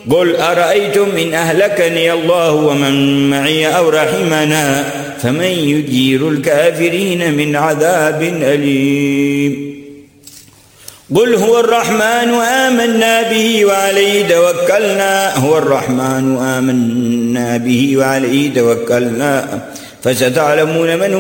قل أرأيتم إن أهلكني الله ومن معي أو رحمنا فمن يجير الكافرين من عذاب أليم. قل هو الرحمن آمنا به وعليه توكلنا فستعلمون من